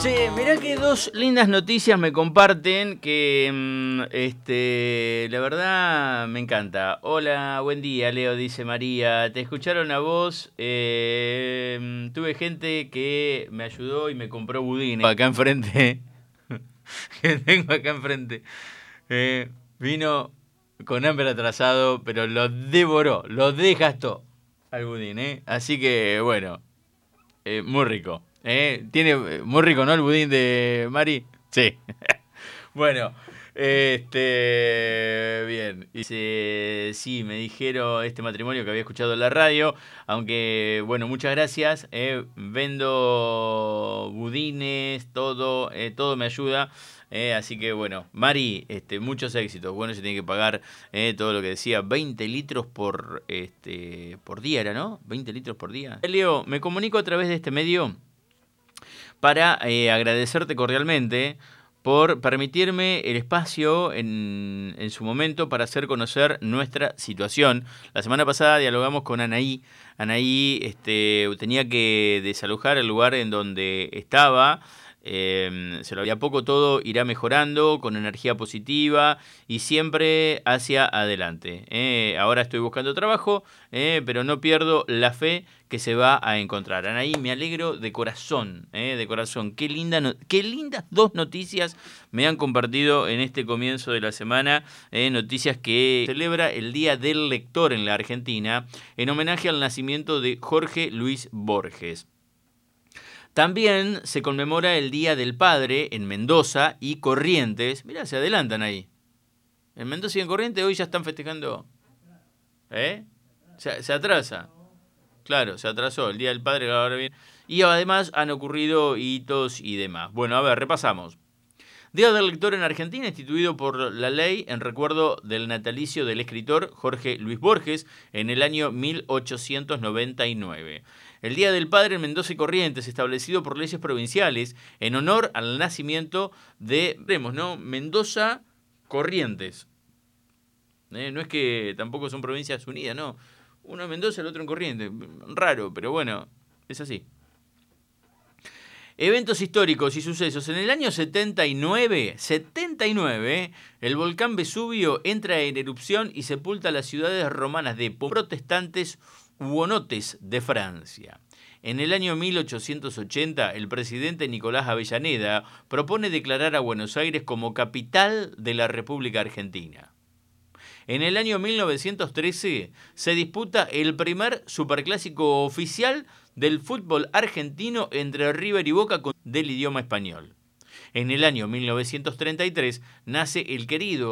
Che, mirá que dos lindas noticias me comparten que la verdad me encanta. Hola, buen día, Leo, dice María. Te escucharon a vos. Tuve gente que me ayudó y me compró budines. Acá enfrente. Que tengo acá enfrente. Vino con hambre atrasado, pero lo devoró, lo desgastó al budín, ¿eh? Así que, bueno. Muy rico. Tiene muy rico, ¿no? El budín de Mari. Sí. Bueno, bien. Dice, sí, me dijeron este matrimonio que había escuchado en la radio, aunque, bueno, muchas gracias. Vendo budines, todo me ayuda. Así que, bueno, Mari, muchos éxitos. Bueno, se tiene que pagar todo lo que decía, 20 litros por día, ¿era, no? 20 litros por día. Leo, me comunico a través de este medio para agradecerte cordialmente por permitirme el espacio en su momento para hacer conocer nuestra situación. La semana pasada dialogamos con Anaí. Anaí tenía que desalojar el lugar en donde estaba. Se lo había poco, todo irá mejorando con energía positiva y siempre hacia adelante. Ahora estoy buscando trabajo, pero no pierdo la fe que se va a encontrar. Anaí, me alegro de corazón, de corazón. Qué lindas dos noticias me han compartido en este comienzo de la semana. Noticias que celebra el Día del Lector en la Argentina en homenaje al nacimiento de Jorge Luis Borges. También se conmemora el Día del Padre en Mendoza y Corrientes. Mirá, se adelantan ahí. En Mendoza y en Corrientes hoy ya están festejando. Se atrasa. Claro, se atrasó. El Día del Padre ahora viene. Y además han ocurrido hitos y demás. Bueno, a ver, repasamos. Día del Lector en Argentina, instituido por la ley en recuerdo del natalicio del escritor Jorge Luis Borges en el año 1899. El Día del Padre en Mendoza y Corrientes, establecido por leyes provinciales en honor al nacimiento de, Mendoza, Corrientes. No es que tampoco son provincias unidas, no. Uno en Mendoza, el otro en Corrientes. Raro, pero bueno, es así. Eventos históricos y sucesos. En el año 79, el volcán Vesubio entra en erupción y sepulta las ciudades romanas de protestantes hugonotes de Francia. En el año 1880, el presidente Nicolás Avellaneda propone declarar a Buenos Aires como capital de la República Argentina. En el año 1913 se disputa el primer superclásico oficial del fútbol argentino entre River y Boca del idioma español. En el año 1933 nace el querido